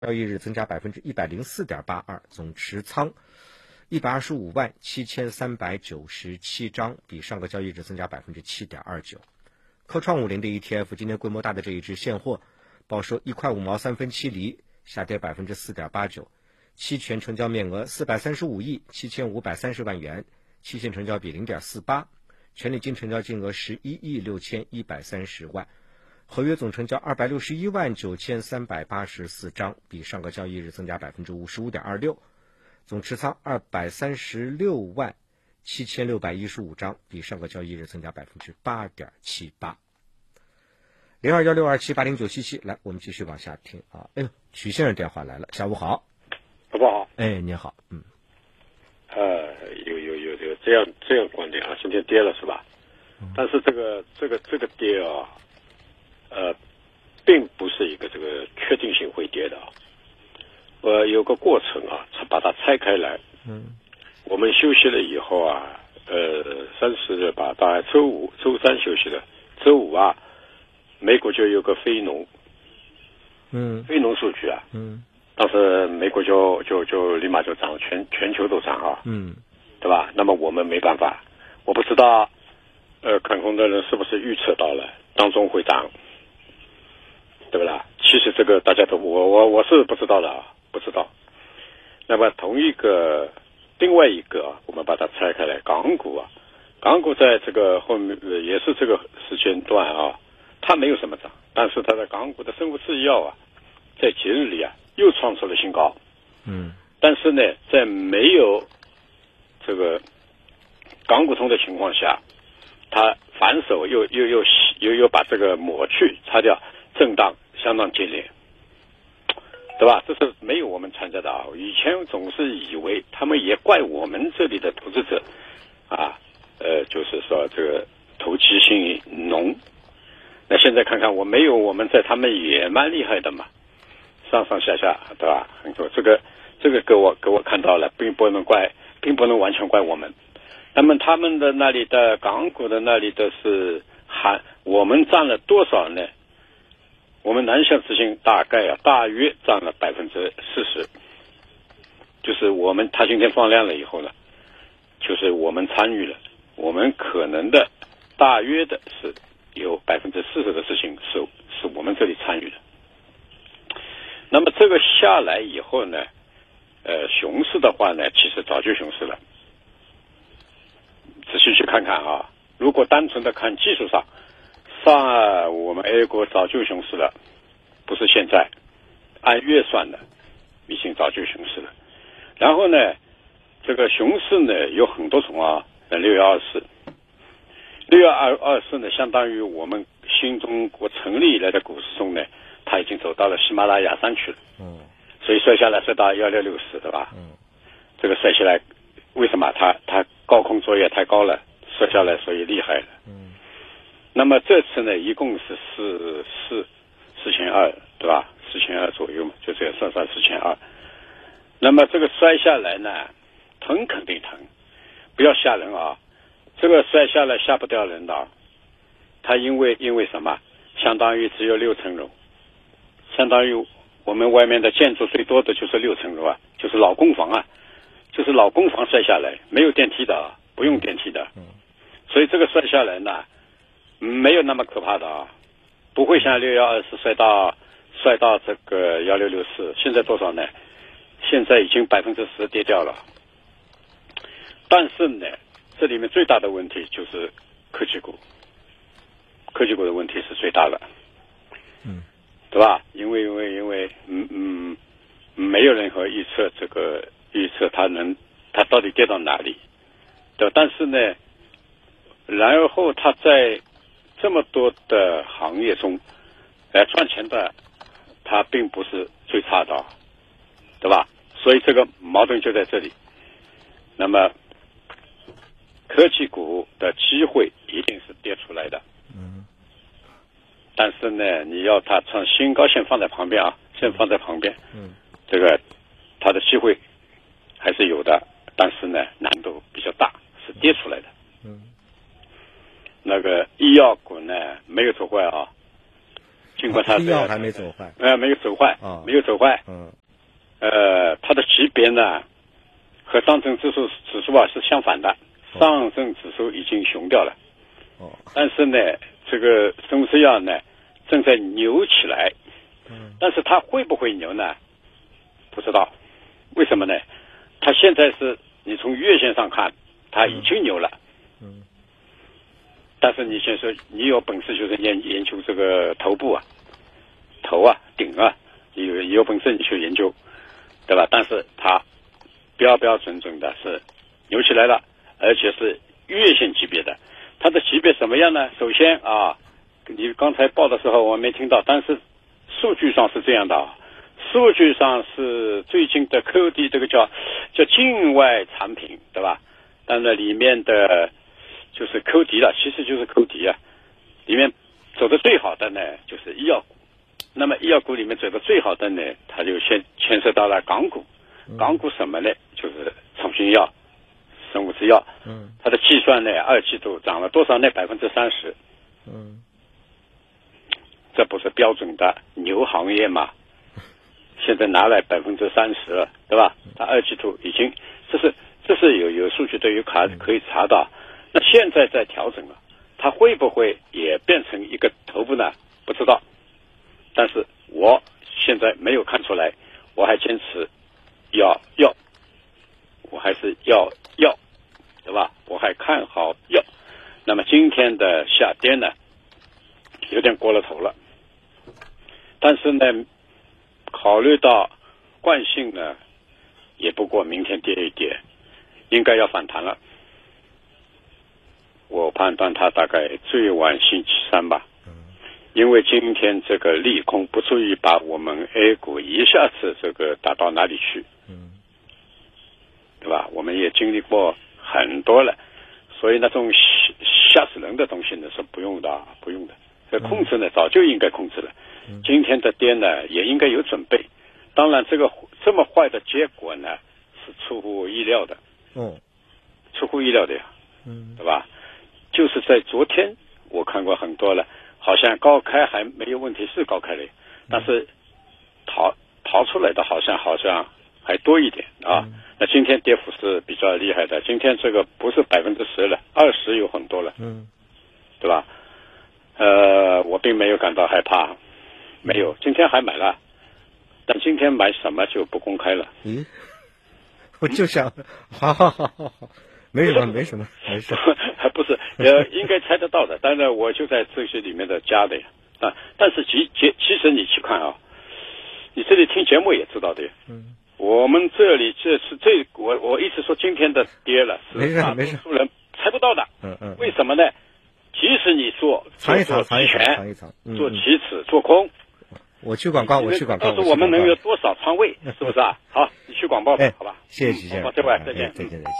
交易日增加104.82%，总持仓1257397张，比上个交易日增加7.29%。科创50的 ETF 今天规模大的这一只现货报收1块5毛3分7厘，下跌4.89%，期权成交面额435亿7530万元，期限成交比0.48，权利金成交金额11亿6130万，合约总成交261万9384张，比上个交易日增加55.26%，总持仓236万7615张，比上个交易日增加8.78%。021627809777，来，我们继续往下听啊。哎呦，许先生电话来了，下午好。 好不好？ 哎，您好， 有这样观点啊，今天跌了是吧？但是这个跌啊，并不是一个这个确定性会跌的啊。有个过程啊，把它拆开来。我们休息了以后啊，30日吧，大概周三休息了，周五啊，美国就有个非农数据啊。当时美国就立马就涨，全球都涨啊。对吧？那么我们没办法，我不知道看空的人是不是预测到了当中会涨，对不啦？其实这个大家都我是不知道的啊，不知道。那么另外一个我们把它拆开来，港股在这个后面也是这个时间段啊，它没有什么涨，但是它的港股的生物制药啊，在节日里啊又创出了新高。但是呢，在没有这个港股通的情况下，它反手又把这个抹去擦掉，震荡相当激烈，对吧？这是没有我们参加的啊。以前总是以为他们也怪我们这里的投资者啊，就是说这个投机性浓。那现在看看我们在他们也蛮厉害的嘛，上上下下，对吧？这个给我看到了，并不能完全怪我们。那么他们的那里的港股的那里的是我们占了多少呢？我们南向资金大约占了40%，就是他今天放量了以后呢，就是我们参与了，我们可能的大约的是有40%的事情是我们这里参与的。那么这个下来以后呢，熊市的话呢，其实早就熊市了。仔细去看看啊，如果单纯的看技术上，我们 A 股早就熊市了，不是现在，按月算的，已经早就熊市了。然后呢，这个熊市呢有很多种啊，6月24呢，相当于我们新中国成立以来的股市中呢，它已经走到了喜马拉雅山去了。所以摔下来摔到1664，对吧？这个摔下来，为什么它高空作业太高了，摔下来所以厉害了。那么这次呢，一共是4200，对吧？4200左右嘛，就这样算4200。那么这个摔下来呢，疼肯定疼，不要吓人啊！这个摔下来吓不掉人的，它因为什么？相当于只有6层楼，相当于我们外面的建筑最多的就是6层楼啊，就是老公房啊，就是老公房摔下来，没有电梯的，不用电梯的。所以这个摔下来呢，没有那么可怕的啊，不会像6月20摔到这个1664，现在多少呢？现在已经10%跌掉了。但是呢，这里面最大的问题就是科技股的问题是最大的。对吧？因为没有任何预测它到底跌到哪里，对吧？但是呢，然后它在这么多的行业中，赚钱的它并不是最差的，对吧？所以这个矛盾就在这里。那么科技股的机会一定是跌出来的。但是呢，你要它创新高，先放在旁边啊，这个它的机会还是有的，但是呢，难度比较大，是跌出来的。那个医药股呢，没有走坏啊，尽管它医药还没走坏， 没有走坏，没有走坏。 它的级别呢和上证指数啊是相反的，上证指数已经熊掉了，但是呢这个生物制药呢正在牛起来，但是它会不会牛呢？不知道，为什么呢？它现在是你从月线上看，它已经牛了，但是你先说你有本事就是研究这个头部啊、头啊、顶啊，有本事你去研究，对吧？但是它标准的是牛起来了，而且是月线级别的。它的级别什么样呢？首先啊，你刚才报的时候我没听到，但是数据上是这样的啊，数据上是最近的 QD 这个叫境外产品，对吧？但是里面的就是 QD 了，其实就是 QD 啊，里面走的最好的呢就是医药股。那么医药股里面走的最好的呢，它就牵涉到了港股。港股什么呢？就是创新药、生物制药。它的计算呢，2季度涨了多少呢？30%。这不是标准的牛行业吗？现在拿来30%了，对吧？它2季度已经，这是有数据都有可以查到。那现在在调整了，它会不会也变成一个头部呢？不知道。但是我现在没有看出来，我还坚持我还是要，对吧？我还看好要。那么今天的下跌呢，有点过了头了。但是呢，考虑到惯性呢，也不过明天跌一跌，应该要反弹了。我判断它大概最晚星期三吧。因为今天这个利空不足以把我们 A 股一下子这个打到哪里去，对吧？我们也经历过很多了，所以那种吓死人的东西呢是不用的。这控制呢早就应该控制了。今天的跌呢也应该有准备。当然，这么坏的结果呢是出乎意料的，出乎意料的呀，对吧？就是在昨天我看过很多了。好像高开还没有问题，是高开了，但是逃出来的好像还多一点啊。那今天跌幅是比较厉害的，今天这个不是10%了，20%有很多了，对吧？我并没有感到害怕，没有，今天还买了，但今天买什么就不公开了。 我就想，好。没什么， 还不是，应该猜得到的。当然，我就在这些里面的加的呀，啊。但是其实你去看啊，你这里听节目也知道的呀。我们这里我一直说今天的跌了，是大多数人猜不到的。为什么呢？即使你做期权、做期指、做空， 我去广告。 告诉我们能有多少仓位，是不是啊？好，你去广告吧，好吧？ 谢谢徐先生。 这位再见。 再见。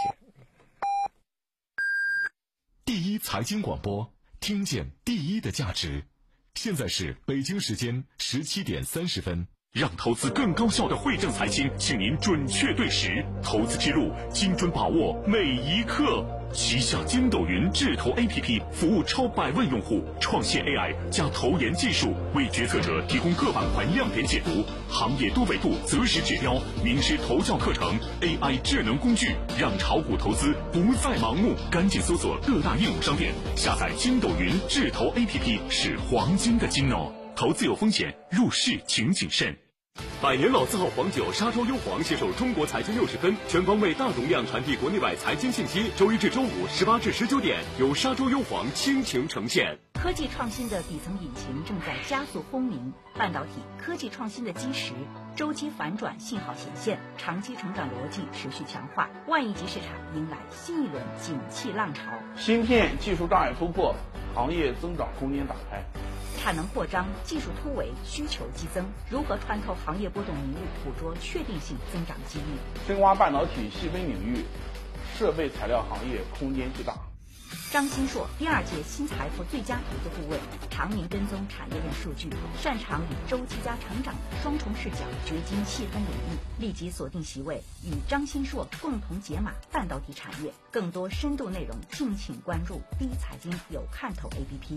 第一财经广播，听见第一的价值。现在是北京时间17点30分。让投资更高效的汇正财经，请您准确对时，投资之路精准把握每一刻。旗下筋斗云智投 APP 服务超100万用户，创新 AI 加投研技术，为决策者提供各板块亮点解读、行业多维度择时指标、名师投教课程、AI 智能工具，让炒股投资不再盲目。赶紧搜索各大应用商店，下载筋斗云智投 APP 是黄金的金哦。投资有风险，入市请谨慎。百年老字号黄酒沙洲优黄携手中国财经60分，全方位大容量传递国内外财经信息。周一至周五18至19点，由沙洲优黄倾情呈现。 科技创新的底层引擎正在加速轰鸣，半导体科技创新的基石，周期反转信号显现，长期成长逻辑持续强化，万亿级市场迎来新一轮景气浪潮。 芯片技术障碍突破，行业增长空间打开。 产能扩张，技术突围，需求激增，如何穿透行业波动迷雾，捕捉确定性增长机遇？ 深挖半导体细分领域，设备材料行业空间巨大。 张新硕第2届新财富最佳投资顾问，常年跟踪产业链数据，擅长以周期加成长的双重视角掘金细分领域，立即锁定席位，与张新硕共同解码半导体产业。更多深度内容，敬请关注第一财经有看头 APP。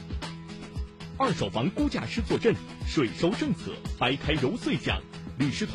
二手房估价师坐镇，税收政策，掰开揉碎讲，律师